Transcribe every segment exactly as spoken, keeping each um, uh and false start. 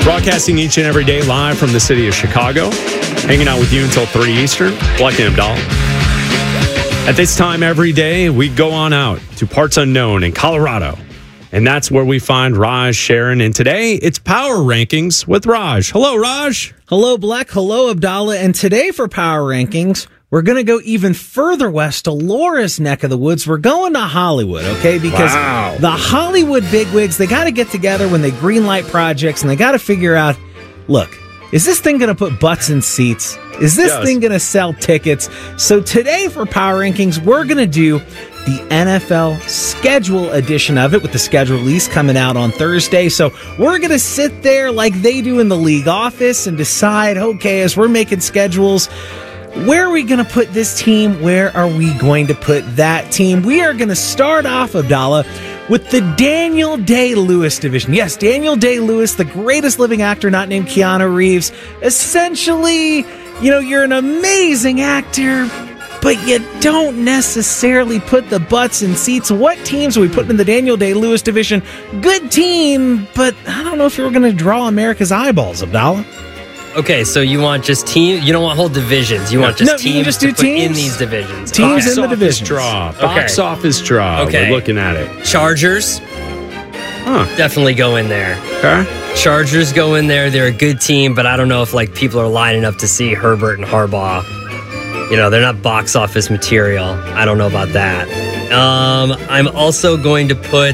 Broadcasting each and every day live from the city of Chicago. Hanging out with you until three Eastern. Black and Abdallah. At this time every day, we go on out to parts unknown in Colorado. And that's where we find Raj Sharon. And today, it's Power Rankings with Raj. Hello, Raj. Hello, Black. Hello, Abdallah. And today for Power Rankings, we're going to go even further west to Laura's neck of the woods. We're going to Hollywood, okay? Because wow. the Hollywood bigwigs, they got to get together when they greenlight projects, and they got to figure out, look, is this thing going to put butts in seats? Is this yes. thing going to sell tickets? So today for Power Rankings, we're going to do the N F L schedule edition of it with the schedule release coming out on Thursday. So we're going to sit there like they do in the league office and decide, okay, as we're making schedules, where are we going to put this team? Where are we going to put that team? We are going to start off, Abdallah, with the Daniel Day-Lewis division. Yes, Daniel Day-Lewis, the greatest living actor not named Keanu Reeves. Essentially, you know, you're an amazing actor, but you don't necessarily put the butts in seats. What teams are we putting in the Daniel Day-Lewis division? Good team, but I don't know if you're going to draw America's eyeballs, Abdallah. Okay, so you want just team? You don't want whole divisions. You want just No, you teams just to do put teams. in these divisions. Teams Okay. in the Box office divisions. draw. Okay. Box office draw. Okay. We're looking at it. Chargers Huh. definitely go in there. Okay. Chargers go in there. They're a good team, but I don't know if like people are lining up to see Herbert and Harbaugh. You know, they're not box office material. I don't know about that. Um, I'm also going to put.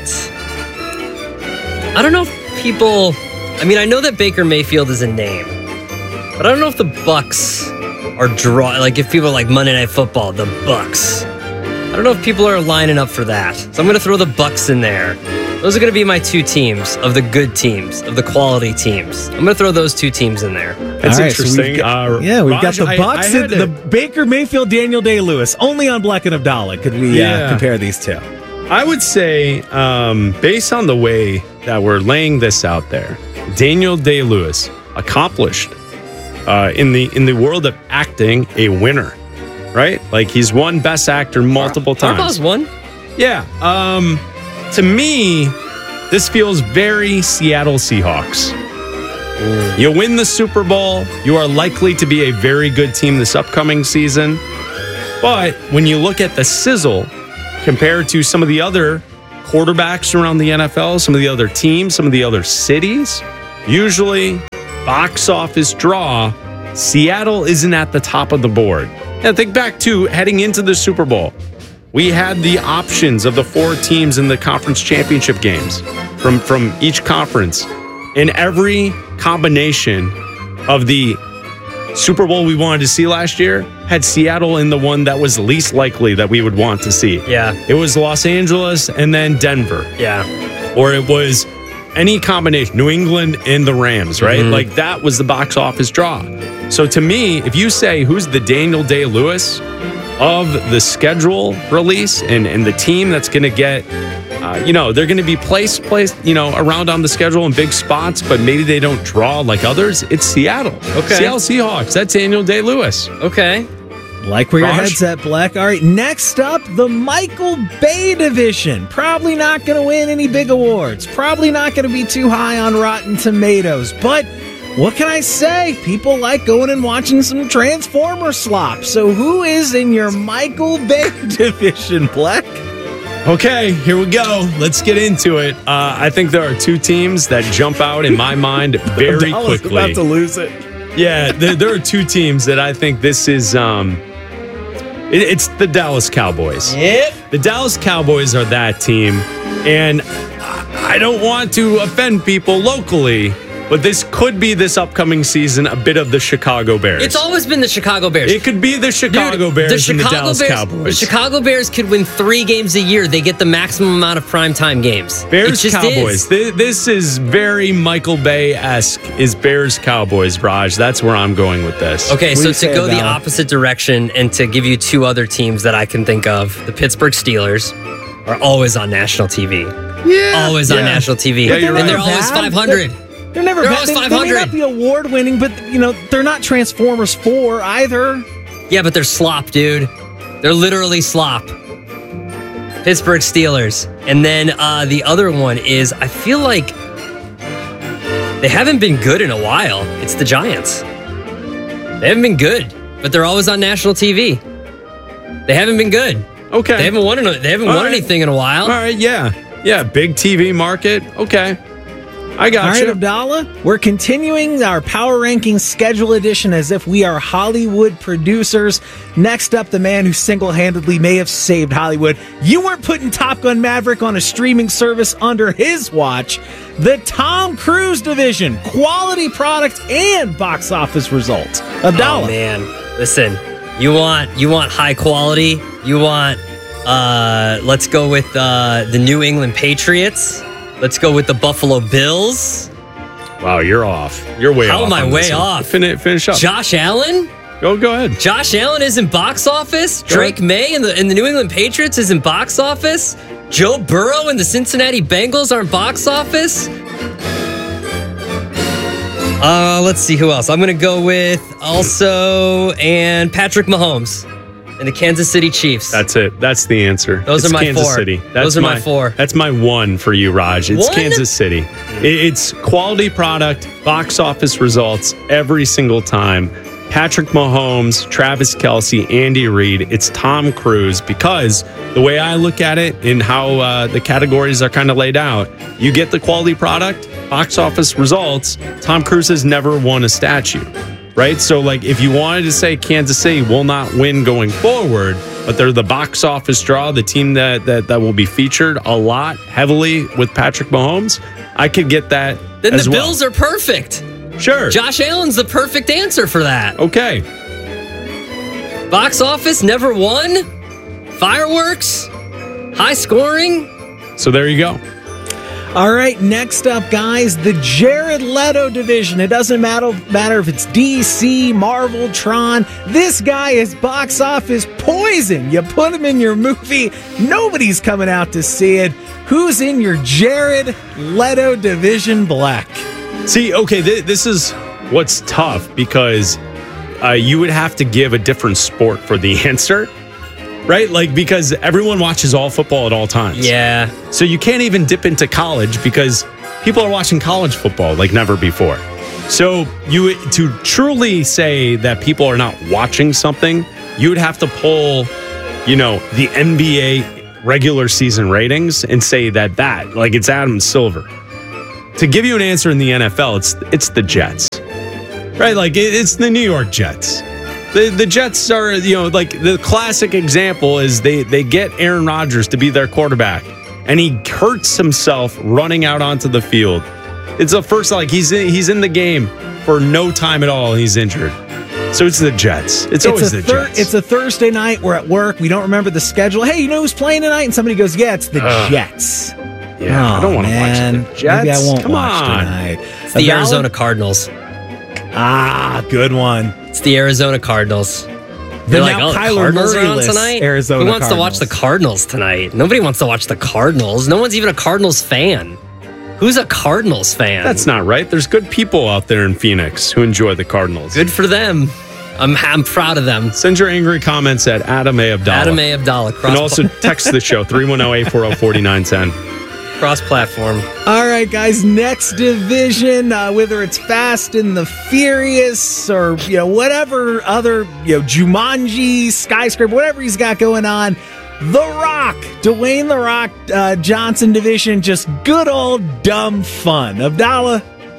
I don't know if people. I mean, I know that Baker Mayfield is a name, but I don't know if the Bucks are draw. Like if people are like Monday Night Football, the Bucks. I don't know if people are lining up for that. So I'm going to throw the Bucks in there. Those are going to be my two teams of the good teams, of the quality teams. I'm going to throw those two teams in there. That's All right, so interesting. we've got- uh, yeah, we've Raj, got the I- Bucks, I and had the to- Baker Mayfield, Daniel Day-Lewis. Only on Black and Abdallah could we Yeah. uh, compare these two. I would say, um, based on the way that we're laying this out there, Daniel Day-Lewis, accomplished uh, in the in the world of acting, a winner, right? Like he's won Best Actor multiple times. Harbaugh's one. Yeah. Um, to me, this feels very Seattle Seahawks. Ooh. You win the Super Bowl, you are likely to be a very good team this upcoming season. But when you look at the sizzle compared to some of the other quarterbacks around the N F L, some of the other teams, some of the other cities, usually box office draw, Seattle isn't at the top of the board. And think back to heading into the Super Bowl. We had the options of the four teams in the conference championship games from, from each conference. And every combination of the Super Bowl we wanted to see last year had Seattle in the one that was least likely that we would want to see. Yeah. It was Los Angeles and then Denver. Yeah. Or it was any combination, New England and the Rams, right? Mm-hmm. Like that was the box office draw. So to me, if you say who's the Daniel Day-Lewis of the schedule release and, and the team that's going to get, uh, you know, they're going to be placed, placed, you know, around on the schedule in big spots, but maybe they don't draw like others. It's Seattle. Okay. Seattle Seahawks. That's Daniel Day-Lewis. Okay. Like where your Raj? head's at, Black. All right, next up, the Michael Bay division. Probably not going to win any big awards. Probably not going to be too high on Rotten Tomatoes. But what can I say? People like going and watching some Transformer slop. So who is in your Michael Bay division, Black? Okay, here we go. Let's get into it. Uh, I think there are two teams that jump out in my mind very Dallas quickly. about to lose it. Yeah, there, there are two teams that I think this is. Um, it, it's the Dallas Cowboys. Yep. The Dallas Cowboys are that team, and I I don't want to offend people locally, but this could be this upcoming season a bit of the Chicago Bears. It's always been the Chicago Bears. It could be the Chicago Dude, Bears the Chicago and the Dallas Bears, Cowboys. The Chicago Bears could win three games a year. They get the maximum amount of primetime games. Bears it just Cowboys. Is. Th- This is very Michael Bay-esque. Is Bears Cowboys, Raj? That's where I'm going with this. Okay, What do so you to say go the about it? opposite direction and to give you two other teams that I can think of, the Pittsburgh Steelers are always on national T V. Yeah, Always yeah. on national T V. Yeah, you're and they're right. always Bad. five hundred. They're never They're bad. always They, five they may hundred. not be award winning, but you know they're not Transformers four either. Yeah, but they're slop, dude. They're literally slop. Pittsburgh Steelers. And then uh, the other one is, I feel like They haven't been good in a while. It's the Giants. They haven't been good, but they're always on national T V. They haven't been good. Okay. They haven't won. They haven't All won right. anything in a while. All right, yeah. Yeah, big T V market. Okay. I got All right, you. Abdallah, we're continuing our Power Rankings schedule edition as if we are Hollywood producers. Next up, the man who single-handedly may have saved Hollywood. You weren't putting Top Gun Maverick on a streaming service under his watch. The Tom Cruise division, quality product and box office results. Abdallah. Oh man, listen, you want you want high quality. You want uh, let's go with uh, the New England Patriots. Let's go with the Buffalo Bills. Wow, you're off. You're way How off. am I on way this one. off? Finish, finish up. Josh Allen. Go, go ahead. Josh Allen is in box office. Go Drake ahead. May and the and the New England Patriots is in box office. Joe Burrow and the Cincinnati Bengals are in box office. Uh, let's see who else. I'm gonna go with also and Patrick Mahomes and the Kansas City Chiefs. That's it. That's the answer. Those it's are my Kansas four. City. That's Those are my four. That's my one for you, Raj. It's One? Kansas City. It- It's quality product, box office results every single time. Patrick Mahomes, Travis Kelce, Andy Reid. It's Tom Cruise because the way I look at it and how uh, the categories are kind of laid out, you get the quality product, box office results. Tom Cruise has never won a statue. Right? So, like, if you wanted to say Kansas City will not win going forward, but they're the box office draw, the team that, that, that will be featured a lot heavily with Patrick Mahomes, I could get that Then as the well. Bills are perfect. Sure. Josh Allen's the perfect answer for that. Okay. Box office never won. Fireworks, high scoring. So there you go. All right, next up, guys, the Jared Leto division. It doesn't matter, matter if it's D C, Marvel, Tron. This guy is box office poison. You put him in your movie, nobody's coming out to see it. Who's in your Jared Leto division, Black? See, okay, th- this is what's tough because uh, you would have to give a different sport for the answer, right? Like, because everyone watches all football at all times. Yeah. So you can't even dip into college because people are watching college football like never before. So you to truly say that people are not watching something, you would have to pull, you know, the N B A regular season ratings and say that that like it's Adam Silver. To give you an answer in the N F L, it's it's the Jets, right? Like it, it's the New York Jets. The the Jets are, you know, like the classic example is they they get Aaron Rodgers to be their quarterback, and he hurts himself running out onto the field. It's the first like he's in, he's in the game for no time at all, and he's injured. So it's the Jets. It's, It's always a the thir- Jets. It's a Thursday night. We're at work. We don't remember the schedule. Hey, you know who's playing tonight? And somebody goes, "Yeah, it's the Ugh. Jets." yeah, I don't want to watch man. the Jets. Maybe I won't Come watch on. tonight. It's the Abdallah? Arizona Cardinals. Ah, good one. It's the Arizona Cardinals. The They're like, now oh, the Kyler Cardinals are on Murray-less tonight? Arizona Who wants to watch the Cardinals? Cardinals tonight? Nobody wants to watch the Cardinals. No one's even a Cardinals fan. Who's a Cardinals fan? That's not right. There's good people out there in Phoenix who enjoy the Cardinals. good for them. I'm, I'm proud of them. Send your angry comments at Adam A. Abdallah. Adam A. Abdallah. Cross, And also text the show, three one zero, eight four zero, four nine one zero. cross platform. All right, guys. Next division, uh, whether it's Fast and the Furious or you know whatever other you know Jumanji, Skyscraper, whatever he's got going on. The Rock, Dwayne The Rock uh, Johnson division, just good old dumb fun. Abdallah.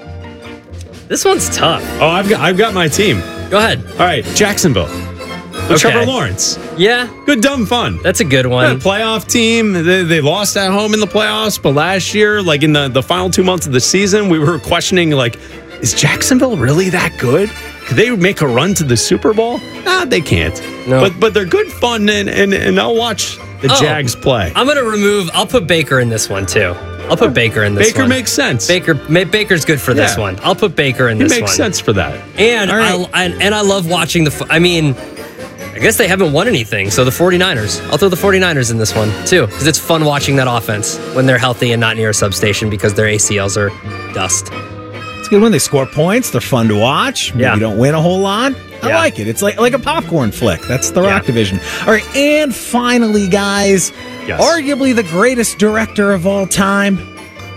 This one's tough. Oh, I've got I've got my team. Go ahead. All right, Jacksonville. With Okay. Trevor Lawrence. Yeah, Good, dumb fun. that's a good Yeah, one. playoff team. They, they lost at home in the playoffs, but last year, like in the, the final two months of the season, we were questioning, like, is Jacksonville really that good? Could they make a run to the Super Bowl? Nah, they can't. No. But but they're good fun, and, and, and I'll watch the Oh. Jags play. I'm going to remove, I'll put Baker in this one too. I'll put Baker in this Baker one. makes sense. Baker, ma- Baker's good for this Yeah. one. I'll put Baker in He this makes one. sense for that. And All right. I, I and I love watching the. f- I mean, I guess they haven't won anything. So the 49ers. I'll throw the 49ers in this one too, because it's fun watching that offense when they're healthy and not near a substation because their A C Ls are dust. It's good when they score points. They're fun to watch. Maybe Yeah. don't win a whole lot. I Yeah. like it. It's like like a popcorn flick. That's the Yeah. Rock division. All right, and finally, guys, Yes. arguably the greatest director of all time,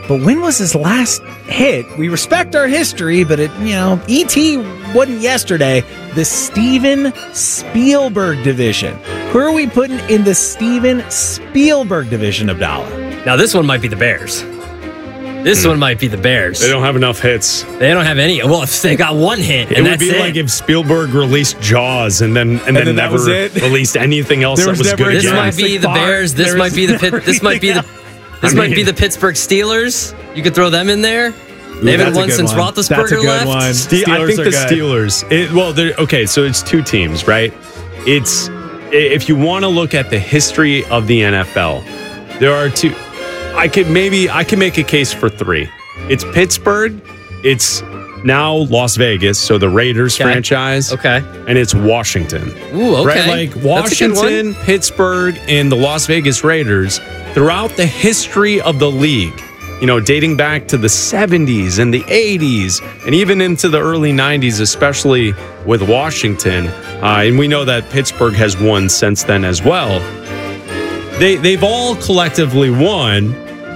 But when was his last hit? We respect our history, but it, you know, E T wasn't yesterday. The Steven Spielberg division. Who are we putting in the Steven Spielberg division, Abdallah? Now, this one might be the Bears. This mm. one might be the Bears. They don't have enough hits. They don't have any. Well, if they got one hit, it and would that's be it. like if Spielberg released Jaws and then and, and then, then never released anything else that was, was good. This again. might be the Bears. This might be the Pit, This might be the. This I might mean, be the Pittsburgh Steelers. You could throw them in there. They haven't won since one. Roethlisberger that's a good left. One. Ste- I think the good. Steelers. It, well, okay, so it's two teams, right? It's if you want to look at the history of the N F L, there are two. I could maybe I can make a case for three. It's Pittsburgh. It's now Las Vegas, so the Raiders okay. franchise. Okay. And it's Washington. Ooh, okay. Right? Like Washington, Pittsburgh, and the Las Vegas Raiders throughout the history of the league, you know, dating back to the seventies and the eighties and even into the early nineties, especially with Washington. Uh, and we know that Pittsburgh has won since then as well. They, they've all collectively won.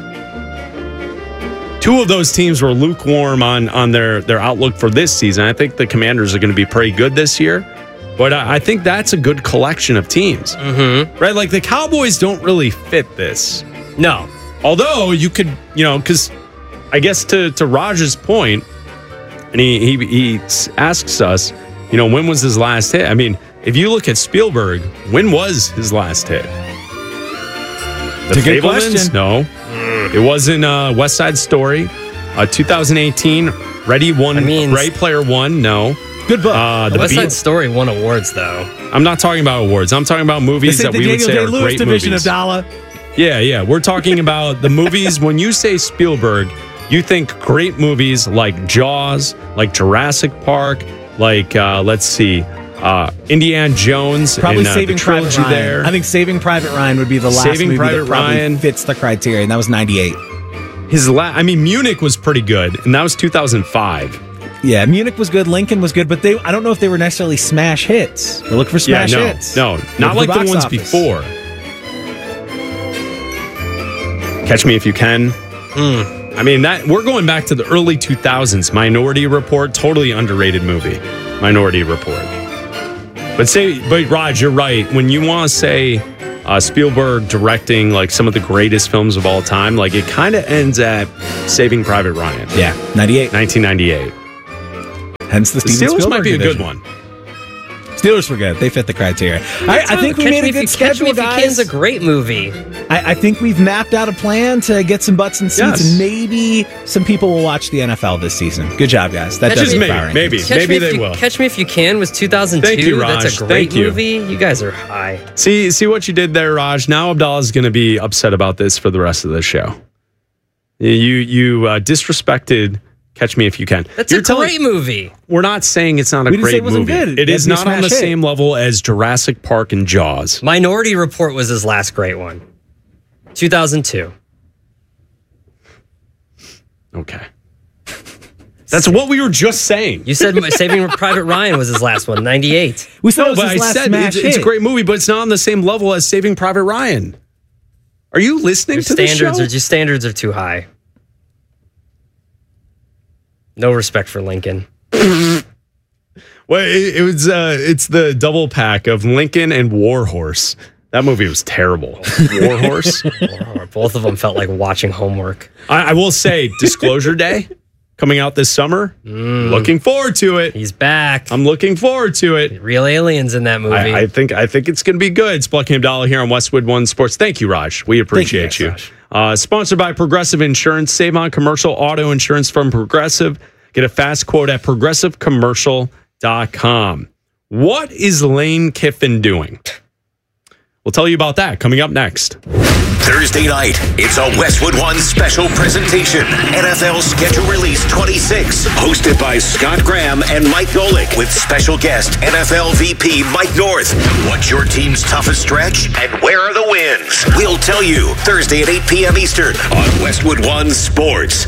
Two of those teams were lukewarm on, on their, their outlook for this season. I think the Commanders are going to be pretty good this year. But I, I think that's a good collection of teams. Mm-hmm. Right? Like the Cowboys don't really fit this. No. Although you could, you know, because I guess to, to Raj's point, and he, he, he asks us, you know, when was his last hit? I mean, if you look at Spielberg, when was his last hit? The Fablemans? No. It wasn't uh, West Side Story. Uh, twenty eighteen, Ready One, I mean, Ready Player One. No. Good book. Uh, the West Side Beat- Story won awards, though. I'm not talking about awards. I'm talking about movies that we would say are great division movies. Of Dollar. Yeah, yeah. We're talking about the movies. When you say Spielberg, you think great movies like Jaws, like Jurassic Park, like, uh, let's see, uh, Indiana Jones. Probably and, uh, Saving the Private Ryan. There. I think Saving Private Ryan would be the last Saving movie Private that probably Ryan. fits the criteria, and that was ninety-eight. His la- I mean, Munich was pretty good, and that was two thousand five. Yeah, Munich was good. Lincoln was good, but they I don't know if they were necessarily smash hits. We're looking for smash yeah, no, hits. No, not like the ones office. before. Catch Me If You Can. Mm. I mean, that we're going back to the early two thousands. Minority Report, totally underrated movie. Minority Report. But say, but Raj, you're right. When you want to say uh, Spielberg directing like some of the greatest films of all time, like it kind of ends at Saving Private Ryan. Yeah, ninety-eight, nineteen ninety-eight. Hence the, the Steven Steelers Spielberg might be division. a good one. Steelers were good. They fit the criteria. I, I think we made a good schedule, Catch Me guys. If You Can's a great movie. I, I think we've mapped out a plan to get some butts in seats, yes. and maybe some people will watch the N F L this season. Good job, guys. That does maybe, maybe, maybe, Catch maybe they you, will. Catch Me If You Can was two thousand two. Thank you, Raj. That's a great Thank you. movie. You guys are high. See, see what you did there, Raj. Now Abdallah's going to be upset about this for the rest of the show. You you uh, disrespected Catch Me If You Can. That's You're a telling, great movie. We're not saying it's not a we didn't great say it wasn't movie. Good. It is not on the hit. same level as Jurassic Park and Jaws. Minority Report was his last great one. two thousand two. Okay. That's what we were just saying. You said Saving Private Ryan was his last one, ninety-eight. We said no, it was but his I last said smash it's, it's a hit. great movie, but it's not on the same level as Saving Private Ryan. Are you listening Your to the show? standards are, your standards are too high. No respect for Lincoln. Well, it, it was. Uh, it's the double pack of Lincoln and Warhorse. That movie was terrible. Warhorse. Both of them felt like watching homework. I, I will say, Disclosure Day coming out this summer. Mm. Looking forward to it. He's back. I'm looking forward to it. Real aliens in that movie. I, I think. I think it's going to be good. It's Buckingham Dollar here on Westwood One Sports. Thank you, Raj. We appreciate you. you. Guys, uh, sponsored by Progressive Insurance. Save on commercial auto insurance from Progressive. Get a fast quote at progressive commercial dot com. What is Lane Kiffin doing? We'll tell you about that coming up next. Thursday night, it's a Westwood One special presentation. N F L Schedule Release twenty-six, hosted by Scott Graham and Mike Golick, with special guest N F L V P Mike North. What's your team's toughest stretch, and where are the wins? We'll tell you Thursday at eight p.m. Eastern on Westwood One Sports.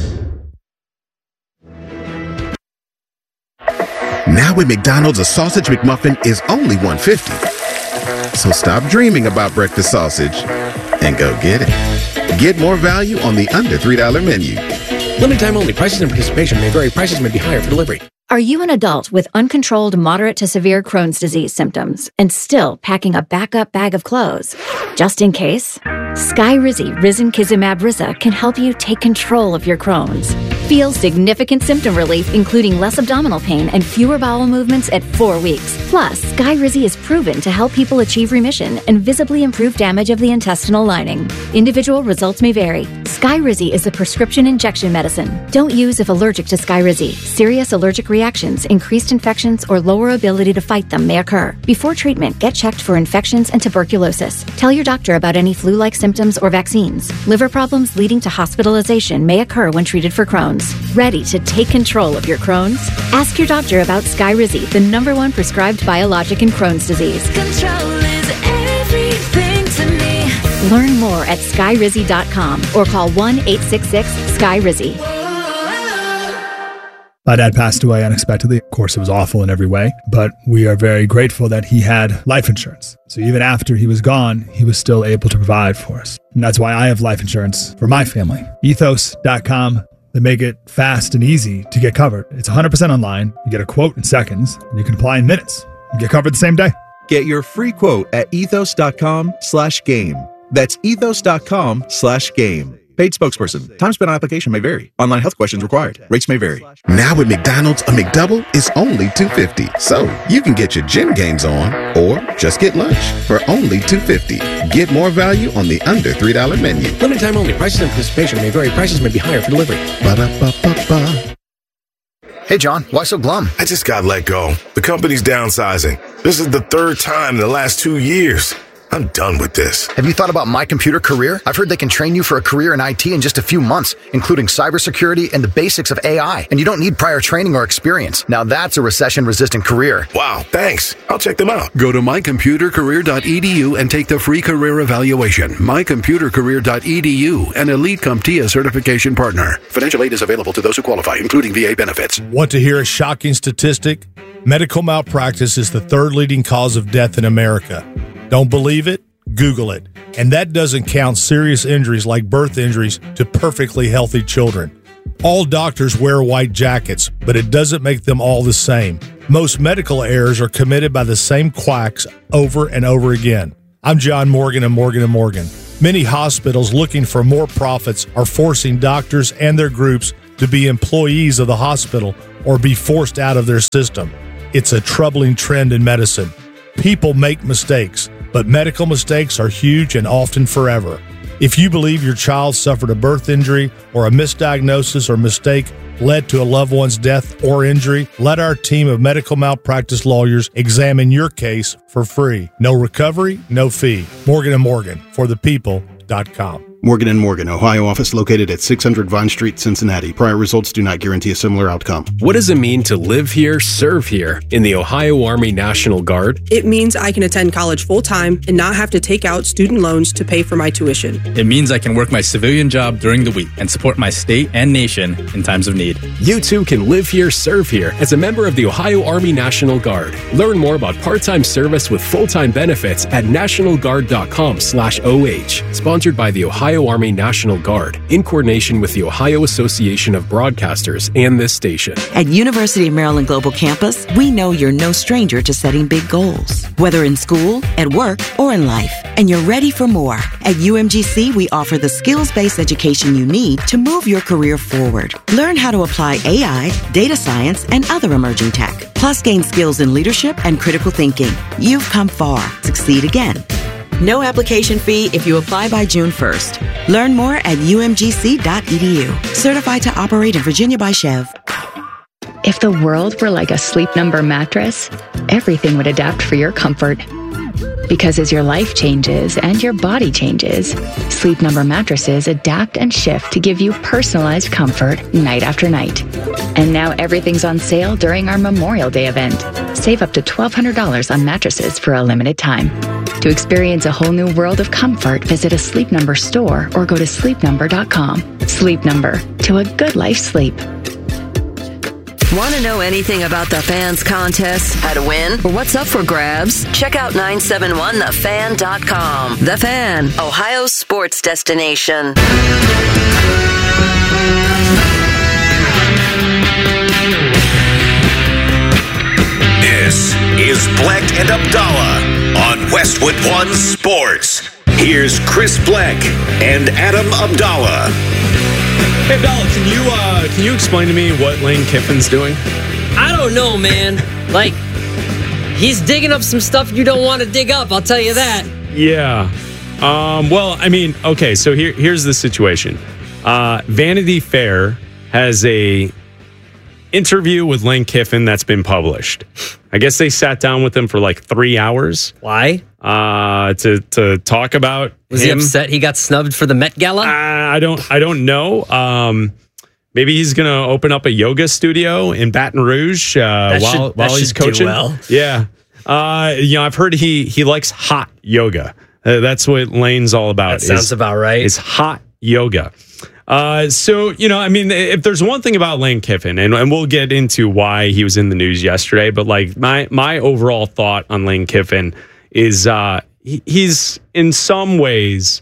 Now at McDonald's, a sausage McMuffin is only one fifty. So stop dreaming about breakfast sausage and go get it. Get more value on the under three dollar menu. Limited time only. Prices and participation may vary. Prices may be higher for delivery. Are you an adult with uncontrolled moderate to severe Crohn's disease symptoms and still packing a backup bag of clothes? Just in case? Skyrizi Risankizumab Riza can help you take control of your Crohn's. Feel significant symptom relief, including less abdominal pain and fewer bowel movements at four weeks. Plus, Skyrizi is proven to help people achieve remission and visibly improve damage of the intestinal lining. Individual results may vary. Skyrizi is a prescription injection medicine. Don't use if allergic to Skyrizi. Serious allergic reactions, increased infections, or lower ability to fight them may occur. Before treatment, get checked for infections and tuberculosis. Tell your doctor about any flu-like symptoms or vaccines. Liver problems leading to hospitalization may occur when treated for Crohn's. Ready to take control of your Crohn's? Ask your doctor about Skyrizi, the number one prescribed biologic in Crohn's disease. Control is everything to me. Learn more at skyrizi dot com or call one eight six six sky rizi. My dad passed away unexpectedly. Of course, it was awful in every way, but we are very grateful that he had life insurance. So even after he was gone, he was still able to provide for us. And that's why I have life insurance for my family. ethos dot com. They make it fast and easy to get covered. It's one hundred percent online. You get a quote in seconds, and you can apply in minutes and get covered the same day. Get your free quote at ethos dot com slash game. That's ethos dot com slash game. Paid spokesperson. Time spent on application may vary. Online health questions required. Rates may vary. Now at McDonald's, a McDouble is only two dollars and fifty cents. So you can get your gym gains on or just get lunch for only two dollars and fifty cents. Get more value on the under three dollar menu. Limited time only. Prices and participation may vary. Prices may be higher for delivery. Ba-da-ba-ba-ba. Hey, John, why so glum? I just got let go. The company's downsizing. This is the third time in the last two years. I'm done with this. Have you thought about My Computer Career? I've heard they can train you for a career in I T in just a few months, including cybersecurity and the basics of A I. And you don't need prior training or experience. Now that's a recession-resistant career. Wow, thanks. I'll check them out. Go to my computer career dot e d u and take the free career evaluation. my computer career dot e d u, an Elite CompTIA certification partner. Financial aid is available to those who qualify, including V A benefits. Want to hear a shocking statistic? Medical malpractice is the third leading cause of death in America. Don't believe it? Google it. And that doesn't count serious injuries like birth injuries to perfectly healthy children. All doctors wear white jackets, but it doesn't make them all the same. Most medical errors are committed by the same quacks over and over again. I'm John Morgan of Morgan and Morgan. Many hospitals looking for more profits are forcing doctors and their groups to be employees of the hospital or be forced out of their system. It's a troubling trend in medicine. People make mistakes, but medical mistakes are huge and often forever. If you believe your child suffered a birth injury or a misdiagnosis or mistake led to a loved one's death or injury, let our team of medical malpractice lawyers examine your case for free. No recovery, no fee. Morgan and Morgan, for the people dot com. Morgan and Morgan, Ohio office located at six hundred Vine Street, Cincinnati. Prior results do not guarantee a similar outcome. What does it mean to live here, serve here in the Ohio Army National Guard? It means I can attend college full-time and not have to take out student loans to pay for my tuition. It means I can work my civilian job during the week and support my state and nation in times of need. You too can live here, serve here as a member of the Ohio Army National Guard. Learn more about part-time service with full-time benefits at national guard dot com slash O H. Sponsored by the Ohio Army National Guard in coordination with the Ohio Association of Broadcasters and this station. At University of Maryland Global Campus, we know you're no stranger to setting big goals, whether in school, at work, or in life, and you're ready for more. At U M G C, we offer the skills-based education you need to move your career forward. Learn how to apply A I, data science, and other emerging tech, plus gain skills in leadership and critical thinking. You've come far. Succeed again. No application fee if you apply by June first. Learn more at u m g c dot e d u. Certified to operate in Virginia by Chev. If the world were like a Sleep Number mattress, everything would adapt for your comfort. Because as your life changes and your body changes, Sleep Number mattresses adapt and shift to give you personalized comfort night after night. And now everything's on sale during our Memorial Day event. Save up to twelve hundred dollars on mattresses for a limited time. To experience a whole new world of comfort, visit a Sleep Number store or go to sleep number dot com. Sleep Number, to a good life sleep. Want to know anything about the Fans contest, how to win, or what's up for grabs? Check out nine seven one the fan dot com. The Fan, Ohio's sports destination. This is Bleck and Abdallah on Westwood One Sports. Here's Chris Bleck and Adam Abdallah. Hey, Abdallah, can you uh, can you explain to me what Lane Kiffin's doing? I don't know, man. Like, he's digging up some stuff you don't want to dig up, I'll tell you that. Yeah. Um, well, I mean, okay, so here here's the situation. Uh, Vanity Fair has a interview with Lane Kiffin that's been published. I guess they sat down with him for like three hours. Why? Uh, to to talk about Was him. he upset he got snubbed for the Met Gala? Uh, I don't I don't know. Um, maybe he's gonna open up a yoga studio in Baton Rouge uh, That while should- that while he's should do coaching. well. Yeah. Uh, you know, I've heard he he likes hot yoga. Uh, that's what Lane's all about. That sounds is- about right. Is hot yoga. Uh, so, you know, I mean, if there's one thing about Lane Kiffin, and, and we'll get into why he was in the news yesterday, but like my my overall thought on Lane Kiffin is uh, he, he's in some ways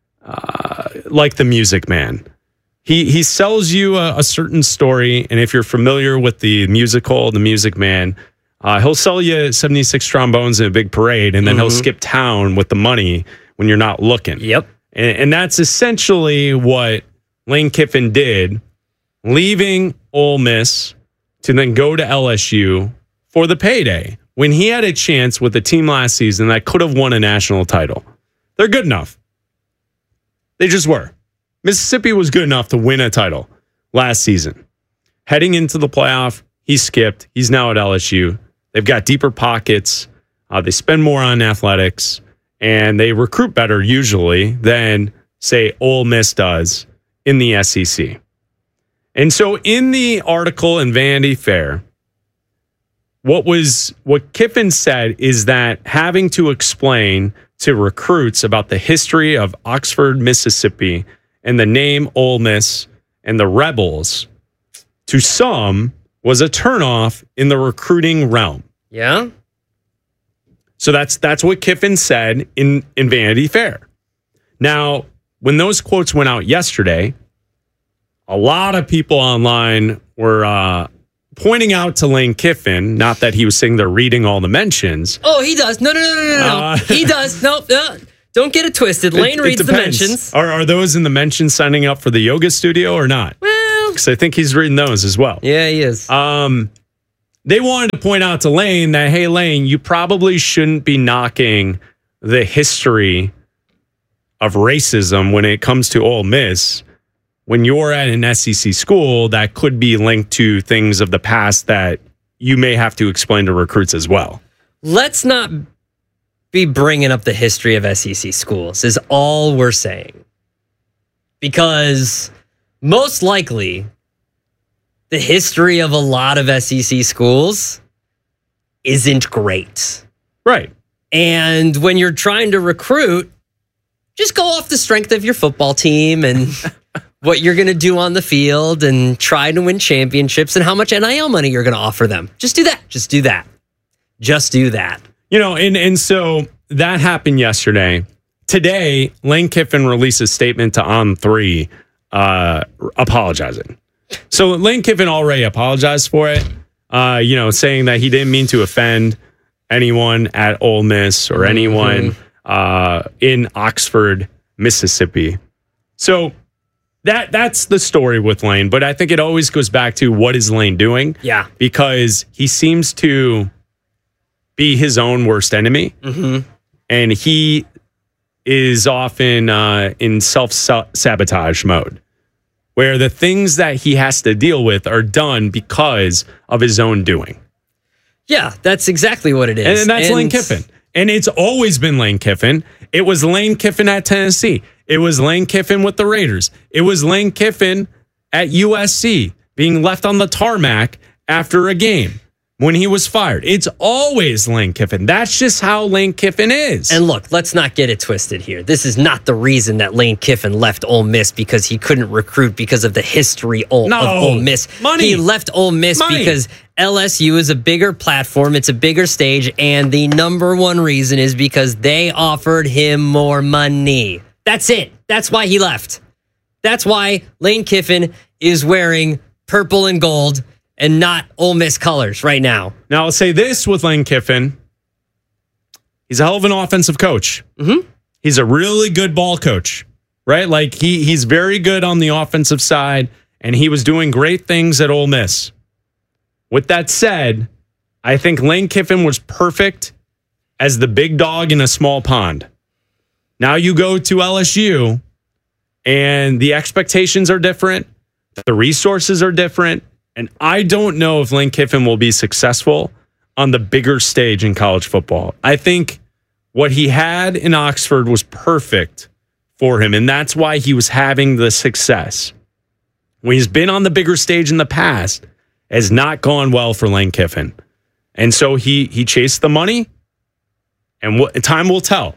uh, like the Music Man. He he sells you a, a certain story, and if you're familiar with the musical, The Music Man, uh, he'll sell you seventy-six trombones in a big parade, and then he'll Mhm. skip town with the money when you're not looking. Yep. And, and that's essentially what Lane Kiffin did, leaving Ole Miss to then go to L S U for the payday when he had a chance with the team last season that could have won a national title. They're good enough. They just were. Mississippi was good enough to win a title last season. Heading into the playoff, he skipped. He's now at L S U. They've got deeper pockets. Uh, they spend more on athletics, and they recruit better usually than, say, Ole Miss does in the S E C. And so in the article in Vanity Fair, what was what Kiffin said is that having to explain to recruits about the history of Oxford, Mississippi, and the name Ole Miss and the Rebels, to some, was a turnoff in the recruiting realm. Yeah? So that's that's what Kiffin said in, in Vanity Fair. Now, when those quotes went out yesterday, a lot of people online were uh, pointing out to Lane Kiffin, not that he was saying they're reading all the mentions. Oh, he does. No, no, no, no, no, no. Uh, he does. No, no, don't get it twisted. Lane It- it reads the depends. mentions. Are, are those in the mentions signing up for the yoga studio or not? Well, because I think he's reading those as well. Yeah, he is. Um, they wanted to point out to Lane that, hey, Lane, you probably shouldn't be knocking the history of racism when it comes to Ole Miss when you're at an S E C school that could be linked to things of the past that you may have to explain to recruits as well. Let's not be bringing up the history of S E C schools is all we're saying. Because most likely the history of a lot of S E C schools isn't great. Right. And when you're trying to recruit, just go off the strength of your football team and what you're going to do on the field and try to win championships and how much N I L money you're going to offer them. Just do that. Just do that. Just do that. You know, and, and so that happened yesterday. Today, Lane Kiffin released a statement to On three uh, apologizing. So Lane Kiffin already apologized for it, uh, you know, saying that he didn't mean to offend anyone at Ole Miss or anyone Mhm. uh, in Oxford, Mississippi. So that that's the story with Lane. But I think it always goes back to what is Lane doing? Yeah. Because he seems to be his own worst enemy. Mm-hmm. And he is often uh, in self-sabotage mode, where the things that he has to deal with are done because of his own doing. Yeah, that's exactly what it is. And that's Lane Kiffin. And it's always been Lane Kiffin. It was Lane Kiffin at Tennessee. It was Lane Kiffin with the Raiders. It was Lane Kiffin at U S C being left on the tarmac after a game. when he was fired. It's always Lane Kiffin. That's just how Lane Kiffin is. And look, let's not get it twisted here. This is not the reason that Lane Kiffin left Ole Miss because he couldn't recruit because of the history of no. Ole Miss. Money. He left Ole Miss Money. because L S U is a bigger platform. It's a bigger stage. And the number one reason is because they offered him more money. That's it. That's why he left. That's why Lane Kiffin is wearing purple and gold and not Ole Miss colors right now. Now, I'll say this with Lane Kiffin. He's a hell of an offensive coach. Mm-hmm. He's a really good ball coach, right? Like, he he's very good on the offensive side, and he was doing great things at Ole Miss. With that said, I think Lane Kiffin was perfect as the big dog in a small pond. Now you go to L S U, and the expectations are different. The resources are different. And I don't know if Lane Kiffin will be successful on the bigger stage in college football. I think what he had in Oxford was perfect for him, and that's why he was having the success. When he's been on the bigger stage in the past, has not gone well for Lane Kiffin. And so he he chased the money, and what, time will tell.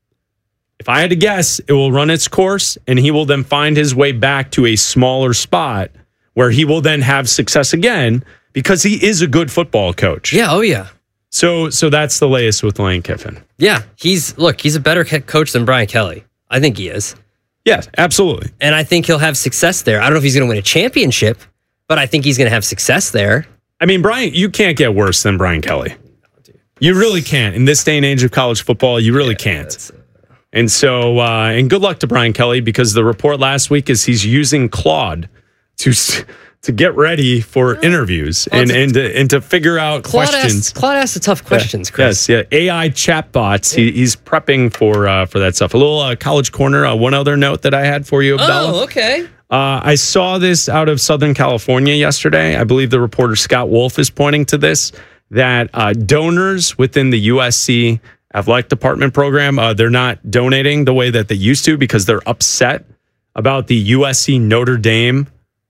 If I had to guess, it will run its course, and he will then find his way back to a smaller spot where he will then have success again because he is a good football coach. Yeah, oh yeah. So so that's the latest with Lane Kiffin. Yeah, he's look, he's a better coach than Brian Kelly. I think he is. Yes, absolutely. And I think he'll have success there. I don't know if he's going to win a championship, but I think he's going to have success there. I mean, Brian, you can't get worse than Brian Kelly. You really can't. In this day and age of college football, you really yeah, can't. Uh... And so, uh, and good luck to Brian Kelly, because the report last week is he's using Claude to to get ready for interviews and, and, to, and to figure out Claude questions. Asks, Claude asks the tough questions, yeah, Chris. Yes, yeah. A I chatbots. Yeah. He, he's prepping for uh, for that stuff. A little uh, college corner. Uh, one other note that I had for you, Abdallah. Oh, okay. Uh, I saw this out of Southern California yesterday. I believe the reporter Scott Wolf is pointing to this, that uh, donors within the U S C athletic department program, uh, they're not donating the way that they used to because they're upset about the U S C Notre Dame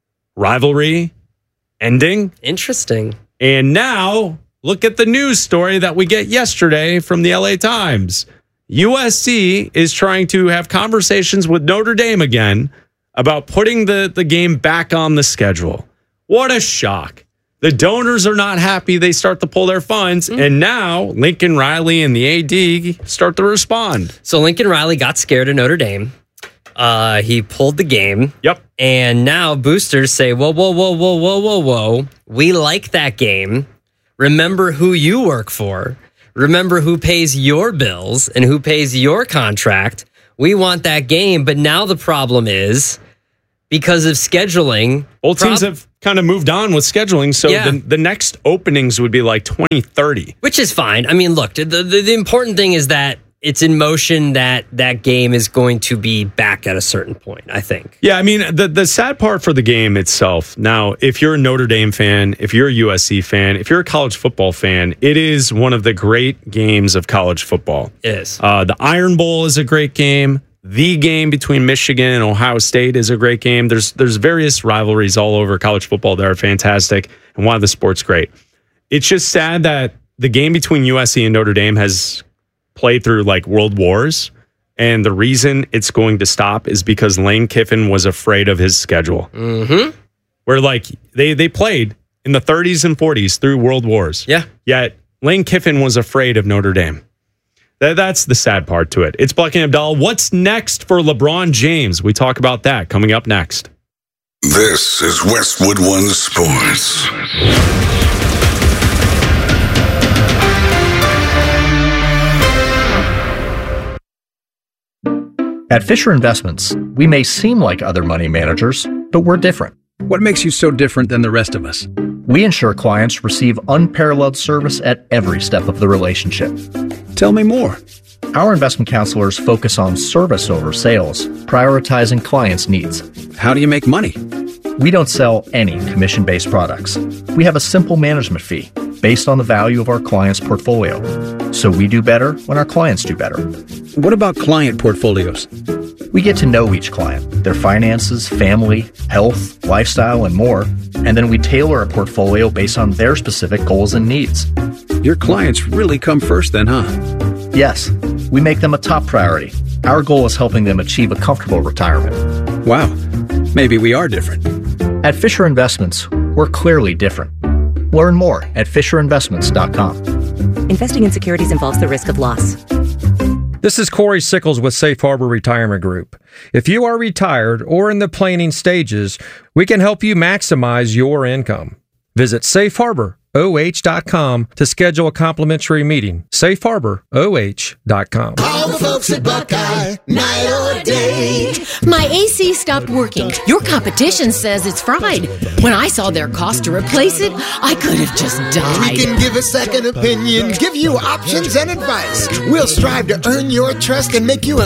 rivalry ending. Interesting. And now look at the news story that we get yesterday from the L A Times. U S C is trying to have conversations with Notre Dame again about putting the, the game back on the schedule. What a shock. The donors are not happy. They start to pull their funds. Mm. And now Lincoln Riley and the A D start to respond. So Lincoln Riley got scared of Notre Dame. Uh, he pulled the game. Yep. And now boosters say, whoa, whoa, whoa, whoa, whoa, whoa, whoa. We like that game. Remember who you work for. Remember who pays your bills and who pays your contract. We want that game. But now the problem is, because of scheduling. Both prob- teams have kind of moved on with scheduling. So yeah. the, the next openings would be like twenty thirty. Which is fine. I mean, look, the, the, the important thing is that it's in motion, that that game is going to be back at a certain point, I think. Yeah, I mean, the, the sad part for the game itself, now, if you're a Notre Dame fan, if you're a U S C fan, if you're a college football fan, it is one of the great games of college football. It is. Uh, the Iron Bowl is a great game. The game between Michigan and Ohio State is a great game. There's there's various rivalries all over college football that are fantastic, and why the sport's great. It's just sad that the game between U S C and Notre Dame has played through like world wars, and the reason it's going to stop is because Lane Kiffin was afraid of his schedule. Mm-hmm. Where like they they played in the thirties and forties through world wars. Yeah. Yet Lane Kiffin was afraid of Notre Dame. That, that's the sad part to it. It's Bucky and Abdallah. What's next for LeBron James? We talk about that coming up next. This is Westwood One Sports. At Fisher Investments, we may seem like other money managers, but we're different. What makes you so different than the rest of us? We ensure clients receive unparalleled service at every step of the relationship. Tell me more. Our investment counselors focus on service over sales, prioritizing clients' needs. How do you make money? We don't sell any commission-based products. We have a simple management fee based on the value of our client's portfolio. So we do better when our clients do better. What about client portfolios? We get to know each client their finances, family, health, lifestyle, and more, and then we tailor a portfolio based on their specific goals and needs. Your clients really come first then, huh? Yes, we make them a top priority. Our goal is helping them achieve a comfortable retirement. Wow, maybe we are different. At Fisher Investments, we're clearly different. Learn more at fisher investments dot com. Investing in securities involves the risk of loss. This is Corey Sickles with Safe Harbor Retirement Group. If you are retired or in the planning stages, we can help you maximize your income. Visit safe harbor o h dot com to schedule a complimentary meeting. safe harbor o h dot com. All the folks at Buckeye, night or day. My A C stopped working. Your competition says it's fried. When I saw their cost to replace it, I could have just died. We can give a second opinion, give you options and advice. We'll strive to earn your trust and make you a